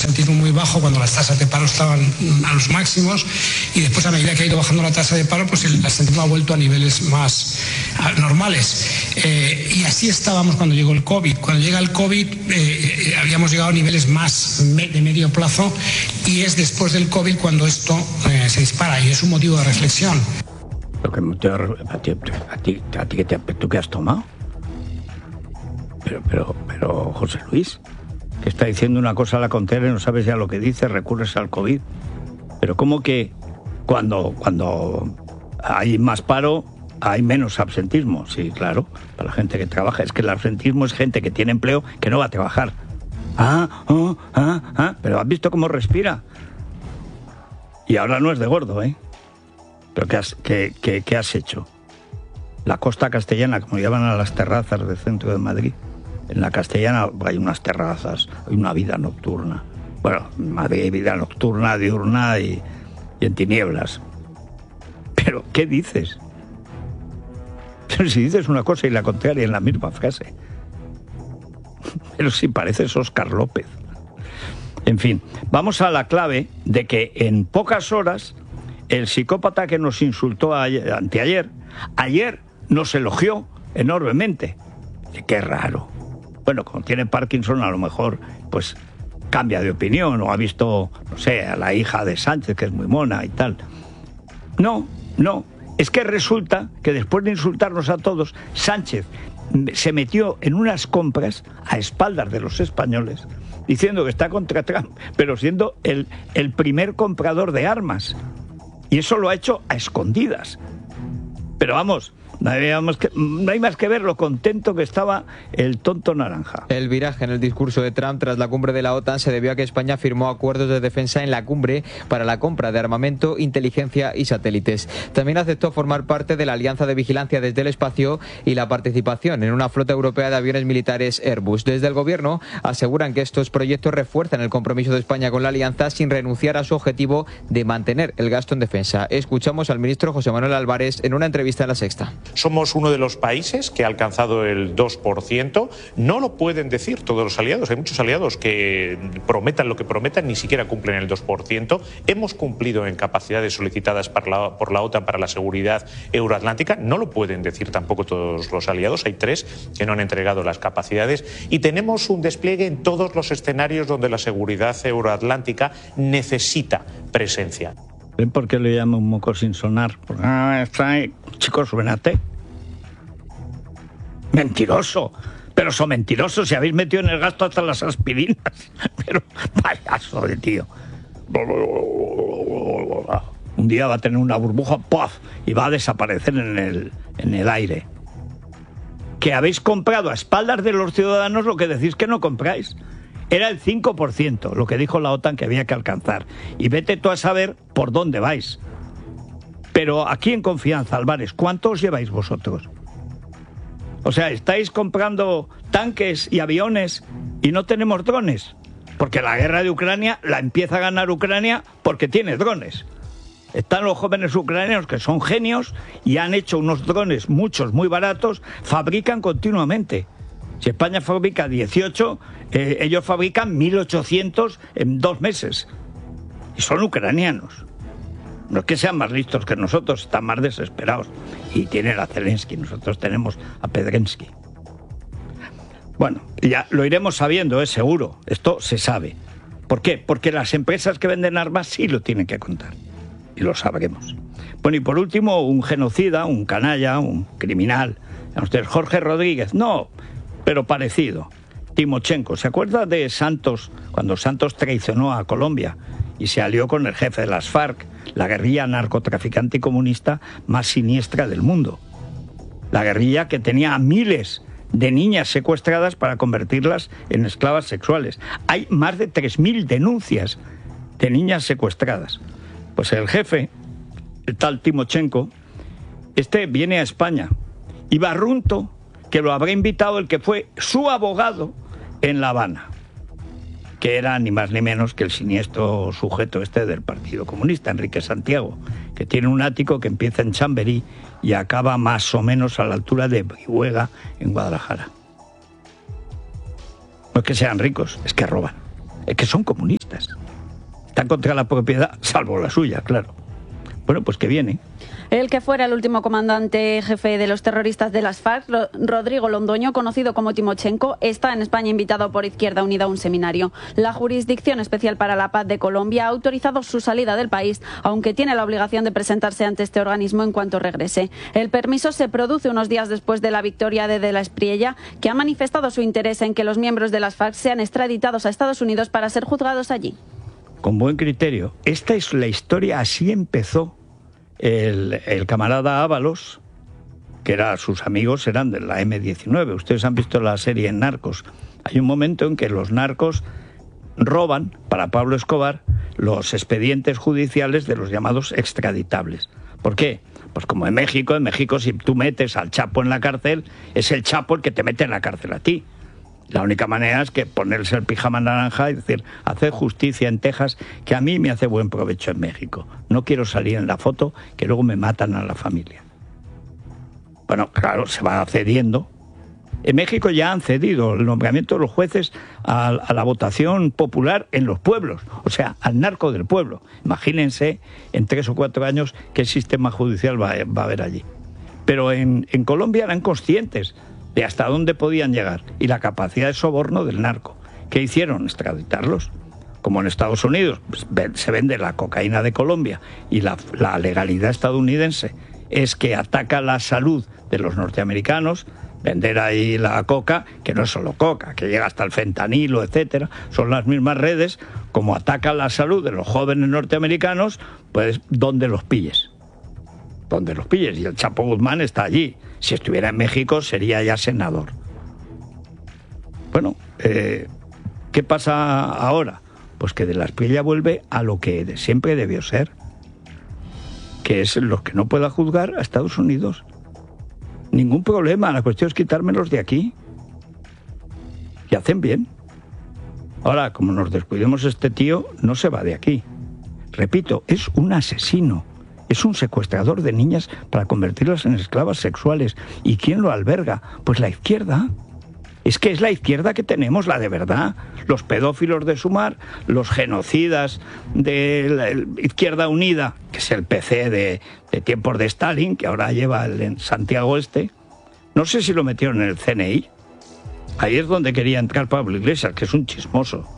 absentismo muy bajo cuando las tasas de paro estaban a los máximos, y después, a medida que ha ido bajando la tasa de paro, pues el absentismo ha vuelto a niveles más normales. Y así estábamos cuando llegó el COVID. Cuando llega el COVID habíamos llegado a niveles más de medio plazo, y es después del COVID cuando esto se dispara, y es un motivo de reflexión. ¿Tú qué has tomado? Pero José Luis, que está diciendo una cosa a la contraria y no sabes ya lo que dice, recurres al COVID. Pero ¿cómo que cuando hay más paro hay menos absentismo? Sí, claro, para la gente que trabaja. Es que el absentismo es gente que tiene empleo que no va a trabajar. Pero ¿has visto cómo respira? Y ahora no es de gordo, ¿eh? ¿Pero qué has hecho? La costa castellana, como llaman a las terrazas del centro de Madrid, en la Castellana hay unas terrazas, hay una vida nocturna. Bueno, en Madrid hay vida nocturna, diurna y en tinieblas. ¿Pero qué dices? Pero si dices una cosa y la contraria en la misma frase. Pero si pareces Óscar López. En fin, vamos a la clave de que en pocas horas el psicópata que nos insultó anteayer, ayer nos elogió enormemente. Qué raro. Bueno, como tiene Parkinson, a lo mejor pues cambia de opinión, o ha visto, no sé, a la hija de Sánchez, que es muy mona y tal. No, es que resulta que después de insultarnos a todos, Sánchez se metió en unas compras a espaldas de los españoles, diciendo que está contra Trump, pero siendo el primer comprador de armas. Y eso lo ha hecho a escondidas. Pero vamos, no hay más que ver lo contento que estaba el tonto naranja. El viraje en el discurso de Trump tras la cumbre de la OTAN se debió a que España firmó acuerdos de defensa en la cumbre para la compra de armamento, inteligencia y satélites. También aceptó formar parte de la Alianza de Vigilancia desde el Espacio y la participación en una flota europea de aviones militares Airbus. Desde el Gobierno aseguran que estos proyectos refuerzan el compromiso de España con la Alianza sin renunciar a su objetivo de mantener el gasto en defensa. Escuchamos al ministro José Manuel Álvarez en una entrevista en La Sexta. Somos uno de los países que ha alcanzado el 2%. No lo pueden decir todos los aliados. Hay muchos aliados que prometan lo que prometan, ni siquiera cumplen el 2%. Hemos cumplido en capacidades solicitadas por la OTAN para la seguridad euroatlántica. No lo pueden decir tampoco todos los aliados. Hay 3 que no han entregado las capacidades. Y tenemos un despliegue en todos los escenarios donde la seguridad euroatlántica necesita presencia. ¿Ven por qué le llamo un moco sin sonar? Chicos, suénate. Mentiroso. Pero son mentirosos, si habéis metido en el gasto hasta las aspirinas. Pero payaso de tío. Un día va a tener una burbuja, ¡puff!, y va a desaparecer en el aire. Que habéis comprado a espaldas de los ciudadanos lo que decís que no compráis. Era el 5%, lo que dijo la OTAN que había que alcanzar. Y vete tú a saber por dónde vais. Pero aquí en confianza, Álvarez, ¿cuántos lleváis vosotros? O sea, ¿estáis comprando tanques y aviones y no tenemos drones? Porque la guerra de Ucrania la empieza a ganar Ucrania porque tiene drones. Están los jóvenes ucranianos que son genios y han hecho unos drones, muchos, muy baratos, fabrican continuamente. Si España fabrica 18, ellos fabrican 1.800 en 2 meses. Y son ucranianos. No es que sean más listos que nosotros, están más desesperados. Y tienen a Zelensky, nosotros tenemos a Pedrensky. Bueno, ya lo iremos sabiendo, es seguro. Esto se sabe. ¿Por qué? Porque las empresas que venden armas sí lo tienen que contar. Y lo sabremos. Bueno, y por último, un genocida, un canalla, un criminal. Jorge Rodríguez. No, pero parecido. Timochenko. ¿Se acuerda de Santos, cuando Santos traicionó a Colombia y se alió con el jefe de las FARC, la guerrilla narcotraficante y comunista más siniestra del mundo? La guerrilla que tenía a miles de niñas secuestradas para convertirlas en esclavas sexuales. Hay más de 3.000 denuncias de niñas secuestradas. Pues el jefe, el tal Timochenko, viene a España. Y Barrunto, que lo habrá invitado el que fue su abogado en La Habana, que era ni más ni menos que el siniestro sujeto del Partido Comunista, Enrique Santiago, que tiene un ático que empieza en Chamberí y acaba más o menos a la altura de Brihuega, en Guadalajara. No es que sean ricos, es que roban, es que son comunistas. terroristas. Están contra la propiedad, salvo la suya, claro. Bueno, pues que viene. El que fuera el último comandante jefe de los terroristas de las FARC, Rodrigo Londoño, conocido como Timochenko, está en España invitado por Izquierda Unida a un seminario. La Jurisdicción Especial para la Paz de Colombia ha autorizado su salida del país, aunque tiene la obligación de presentarse ante este organismo en cuanto regrese. El permiso se produce unos días después de la victoria de la Espriella, que ha manifestado su interés en que los miembros de las FARC sean extraditados a Estados Unidos para ser juzgados allí. Con buen criterio. Esta es la historia, así empezó. El camarada Ábalos, que sus amigos eran de la M-19. Ustedes han visto la serie Narcos. Hay un momento en que los narcos roban para Pablo Escobar los expedientes judiciales de los llamados extraditables. ¿Por qué? Pues como en México si tú metes al Chapo en la cárcel, es el Chapo el que te mete en la cárcel a ti. La única manera es que ponerse el pijama naranja y decir, hacer justicia en Texas, que a mí me hace buen provecho en México. No quiero salir en la foto, que luego me matan a la familia. Bueno, claro, se va cediendo. En México ya han cedido el nombramiento de los jueces a la votación popular en los pueblos, o sea, al narco del pueblo. Imagínense en 3 o 4 años qué sistema judicial va a haber allí. Pero en Colombia eran conscientes de hasta dónde podían llegar y la capacidad de soborno del narco. ¿Qué hicieron? Extraditarlos. Como en Estados Unidos pues, se vende la cocaína de Colombia y la legalidad estadounidense es que ataca la salud de los norteamericanos, vender ahí la coca, que no es solo coca, que llega hasta el fentanilo, etcétera, son las mismas redes, como ataca la salud de los jóvenes norteamericanos, pues donde los pilles. Donde los pilles, y el Chapo Guzmán está allí. Si estuviera en México sería ya senador. Bueno, ¿qué pasa ahora? Pues que de la Espriella vuelve a lo que siempre debió ser, que es los que no pueda juzgar a Estados Unidos. Ningún problema, la cuestión es quitármelos de aquí. Y hacen bien. Ahora, como nos descuidemos, este tío no se va de aquí. Repito, es un asesino. Es un secuestrador de niñas para convertirlas en esclavas sexuales. ¿Y quién lo alberga? Pues la izquierda. Es que es la izquierda que tenemos, la de verdad. Los pedófilos de Sumar, los genocidas de la Izquierda Unida, que es el PC de tiempos de Stalin, que ahora lleva en Santiago Este. No sé si lo metieron en el CNI. Ahí es donde quería entrar Pablo Iglesias, que es un chismoso.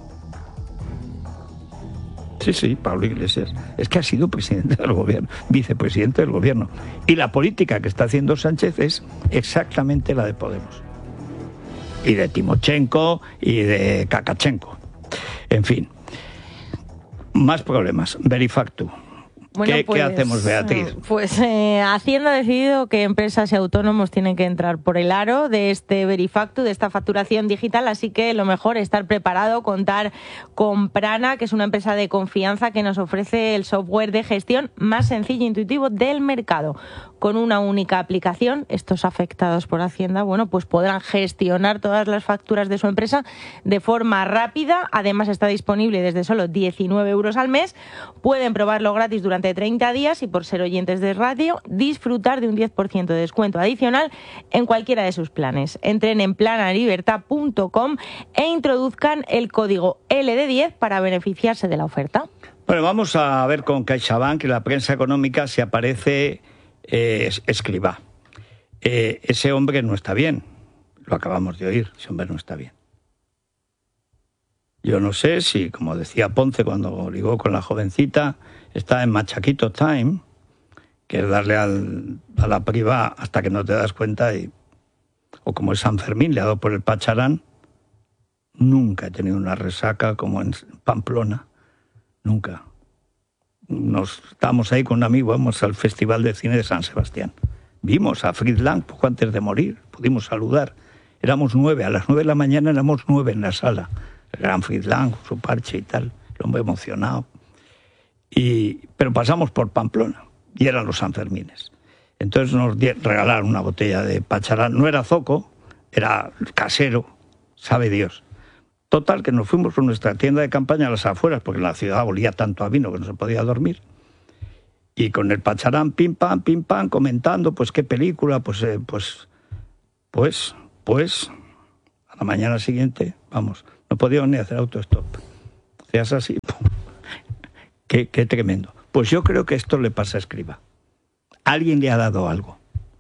Sí, Pablo Iglesias. Es que ha sido presidente del gobierno, vicepresidente del gobierno. Y la política que está haciendo Sánchez es exactamente la de Podemos. Y de Timochenko y de Kakachenko. En fin. Más problemas. Verifactu. Bueno, ¿Qué hacemos, Beatriz? Pues Hacienda ha decidido que empresas y autónomos tienen que entrar por el aro de este Verifactu, de esta facturación digital, así que lo mejor es estar preparado, contar con Prana, que es una empresa de confianza que nos ofrece el software de gestión más sencillo e intuitivo del mercado. Con una única aplicación, estos afectados por Hacienda, bueno, pues podrán gestionar todas las facturas de su empresa de forma rápida. Además, está disponible desde solo 19 euros al mes. Pueden probarlo gratis durante 30 días y, por ser oyentes de radio, disfrutar de un 10% de descuento adicional en cualquiera de sus planes. Entren en planalibertad.com e introduzcan el código LD10 para beneficiarse de la oferta. Bueno, vamos a ver con CaixaBank y la prensa económica si aparece Escrivá. Ese hombre no está bien. Lo acabamos de oír. Ese hombre no está bien. Yo no sé si, como decía Ponce cuando ligó con la jovencita, está en Machaquito Time, que es darle a la privada hasta que no te das cuenta, o como es San Fermín, le ha dado por el pacharán. Nunca he tenido una resaca como en Pamplona. Nunca. Estábamos ahí con un amigo, vamos al Festival de Cine de San Sebastián. Vimos a Fritz Lang poco antes de morir, pudimos saludar. Éramos 9, a las 9 de la mañana éramos 9 en la sala. El gran Fritz Lang, su parche y tal, el hombre emocionado. Pero pasamos por Pamplona y eran los Sanfermines. Entonces nos regalaron una botella de pacharán. No era zoco, era casero, sabe Dios. Total, que nos fuimos con nuestra tienda de campaña a las afueras, porque la ciudad olía tanto a vino que no se podía dormir. Y con el pacharán, pim pam, comentando, pues qué película, pues a la mañana siguiente, vamos, no podíamos ni hacer autostop. Hacías así, Qué tremendo. Pues yo creo que esto le pasa a Escrivá. Alguien le ha dado algo.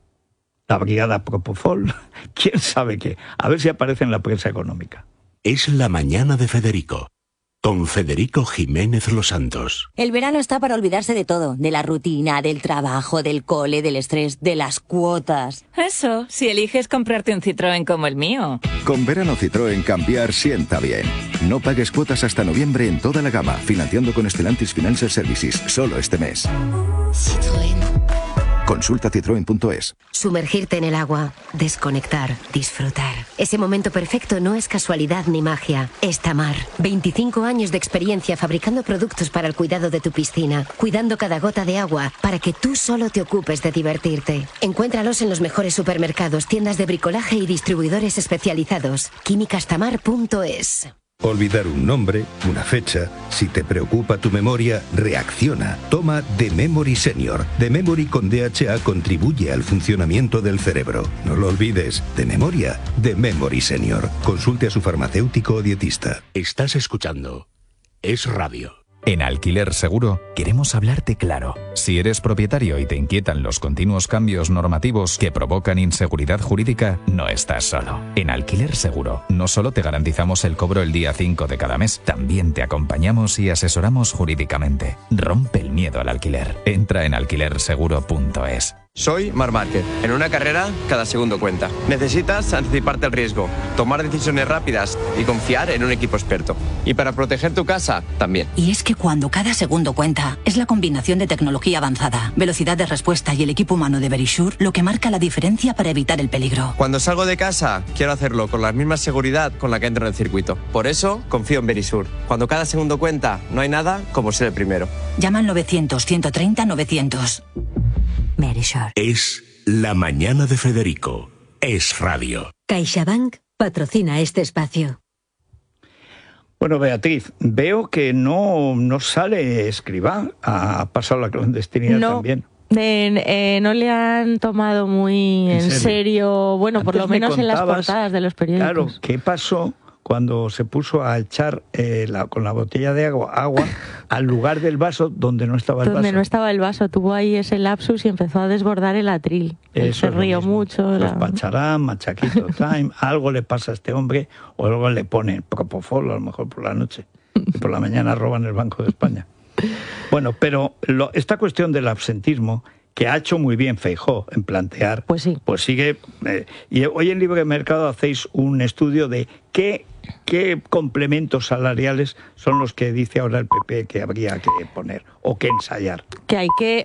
La brigada Propofol, quién sabe qué. A ver si aparece en la prensa económica. Es la mañana de Federico, con Federico Jiménez Los Santos. El verano está para olvidarse de todo, de la rutina, del trabajo, del cole, del estrés, de las cuotas. Eso, si eliges comprarte un Citroën como el mío. Con verano Citroën cambiar sienta bien. No pagues cuotas hasta noviembre en toda la gama, financiando con Stellantis Financial Services, solo este mes. Citroën. Consulta citroen.es. Sumergirte en el agua, desconectar, disfrutar. Ese momento perfecto no es casualidad ni magia. Es Tamar. 25 años de experiencia fabricando productos para el cuidado de tu piscina, cuidando cada gota de agua para que tú solo te ocupes de divertirte. Encuéntralos en los mejores supermercados, tiendas de bricolaje y distribuidores especializados. Químicastamar.es. Olvidar un nombre, una fecha. Si te preocupa tu memoria, reacciona. Toma The Memory Senior. The Memory con DHA contribuye al funcionamiento del cerebro. No lo olvides. De memoria, The Memory Senior. Consulte a su farmacéutico o dietista. Estás escuchando Es Radio. En Alquiler Seguro queremos hablarte claro. Si eres propietario y te inquietan los continuos cambios normativos que provocan inseguridad jurídica, no estás solo. En Alquiler Seguro no solo te garantizamos el cobro el día 5 de cada mes, también te acompañamos y asesoramos jurídicamente. Rompe el miedo al alquiler. Entra en alquilerseguro.es. Soy Marc Márquez. En una carrera, cada segundo cuenta. Necesitas anticiparte al riesgo, tomar decisiones rápidas y confiar en un equipo experto. Y para proteger tu casa, también. Y es que cuando cada segundo cuenta, es la combinación de tecnología avanzada, velocidad de respuesta y el equipo humano de Verisure lo que marca la diferencia para evitar el peligro. Cuando salgo de casa, quiero hacerlo con la misma seguridad con la que entro en el circuito. Por eso, confío en Verisure. Cuando cada segundo cuenta, no hay nada como ser el primero. Llama al 900-130-900. Verisure. Es la mañana de Federico. Es Radio. CaixaBank patrocina este espacio. Bueno, Beatriz, veo que no sale Escrivá. Ha pasado la clandestinidad también. No le han tomado muy en serio, bueno, Antes por lo menos en las portadas de los periódicos. Claro, ¿qué pasó cuando se puso a echar con la botella de agua al lugar del vaso donde no estaba el vaso? Donde no estaba el vaso, tuvo ahí ese lapsus y empezó a desbordar el atril. Él se rió mucho. Los Pacharán, Machaquito Time, algo le pasa a este hombre, o luego le ponen Propofol, a lo mejor por la noche, y por la mañana roban el Banco de España. Bueno, pero esta cuestión del absentismo, que ha hecho muy bien Feijóo en plantear, pues sigue. Y hoy en Libre Mercado hacéis un estudio de qué complementos salariales son los que dice ahora el PP que habría que poner o que ensayar. Que hay que,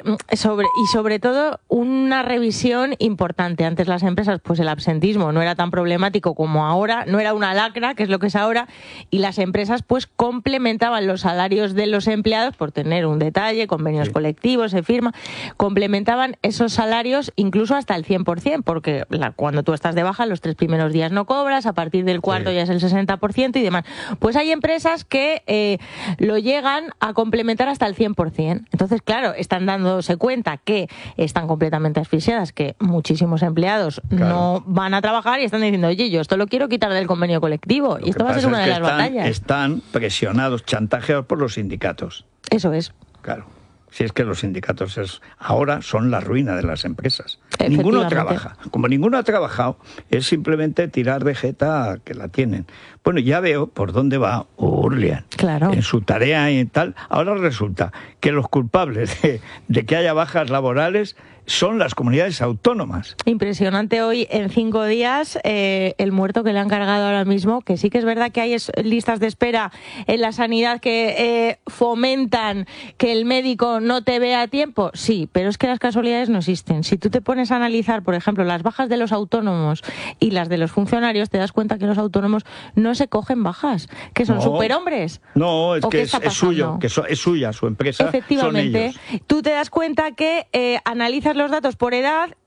sobre todo, una revisión importante. Antes las empresas, pues el absentismo no era tan problemático como ahora, no era una lacra, que es lo que es ahora, y las empresas pues complementaban los salarios de los empleados, por tener un detalle, convenios colectivos, se firma, complementaban esos salarios incluso hasta el 100%, porque cuando tú estás de baja, los 3 primeros días no cobras, a partir del cuarto ya es el 60% y demás. Pues hay empresas que lo llegan a complementar hasta el 100%. Entonces, claro, están dándose cuenta que están completamente asfixiadas, que muchísimos empleados no van a trabajar y están diciendo, oye, yo esto lo quiero quitar del convenio colectivo. Y esto va a ser una de las batallas. Están presionados, chantajeados por los sindicatos. Eso es. Claro. Si es que los sindicatos ahora son la ruina de las empresas. Ninguno trabaja. Como ninguno ha trabajado, es simplemente tirar de jeta que la tienen. Bueno, ya veo por dónde va Urlian. Claro. En su tarea y tal. Ahora resulta que los culpables de que haya bajas laborales son las comunidades autónomas. Impresionante hoy, en 5 días, el muerto que le han cargado ahora mismo, que sí que es verdad que hay listas de espera en la sanidad que fomentan que el médico no te vea a tiempo. Sí, pero es que las casualidades no existen. Si tú te pones a analizar, por ejemplo, las bajas de los autónomos y las de los funcionarios, te das cuenta que los autónomos no se cogen bajas, que son superhombres. No, es que es suyo, que es suya su empresa. Efectivamente. Son ellos. Tú te das cuenta que analizas los datos por edad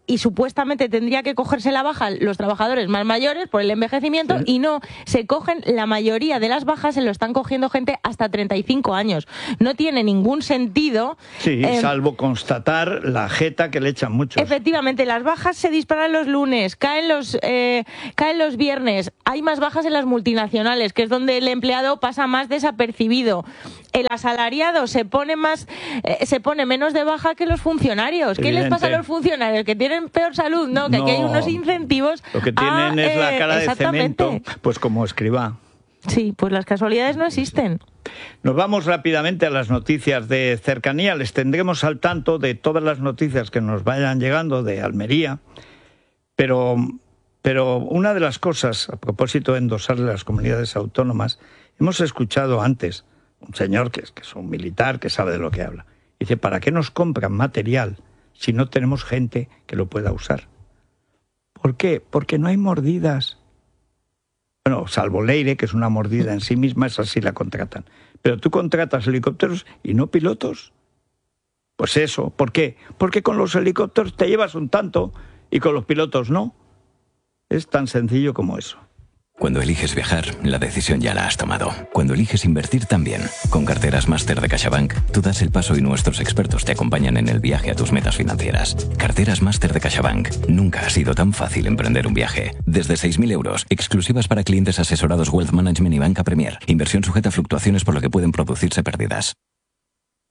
y supuestamente tendría que cogerse la baja los trabajadores más mayores por el envejecimiento, y no, se cogen, la mayoría de las bajas se lo están cogiendo gente hasta 35 años. No tiene ningún sentido. Sí, salvo constatar la jeta que le echan muchos. Efectivamente, las bajas se disparan los lunes, caen los viernes, hay más bajas en las multinacionales, que es donde el empleado pasa más desapercibido. El asalariado se pone menos de baja que los funcionarios. ¿Qué les pasa a los funcionarios? ¿Que tienen peor salud? No, que aquí hay unos incentivos. Lo que tienen es la cara de cemento, pues como Escrivá. Sí, pues las casualidades no existen. Nos vamos rápidamente a las noticias de cercanía. Les tendremos al tanto de todas las noticias que nos vayan llegando de Almería. Pero una de las cosas, a propósito de endosarle a las comunidades autónomas, hemos escuchado antes un señor que es un militar que sabe de lo que habla. Dice, ¿para qué nos compran material si no tenemos gente que lo pueda usar? ¿Por qué? Porque no hay mordidas. Bueno, salvo Leire, que es una mordida en sí misma, esa sí la contratan. Pero tú contratas helicópteros y no pilotos. Pues eso, ¿por qué? Porque con los helicópteros te llevas un tanto y con los pilotos no. Es tan sencillo como eso. Cuando eliges viajar, la decisión ya la has tomado. Cuando eliges invertir también. Con Carteras Máster de CaixaBank, tú das el paso y nuestros expertos te acompañan en el viaje a tus metas financieras. Carteras Máster de CaixaBank. Nunca ha sido tan fácil emprender un viaje. Desde 6.000 euros, exclusivas para clientes asesorados Wealth Management y Banca Premier. Inversión sujeta a fluctuaciones por lo que pueden producirse pérdidas.